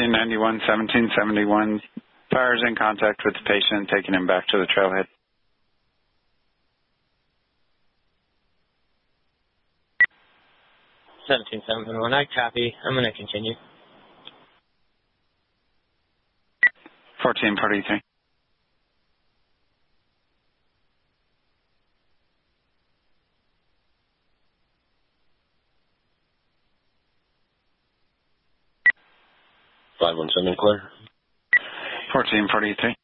1491, 1771. Fire is in contact with the patient, taking him back to the trailhead. I copy. I'm going to continue. 1443. Clear. 1443.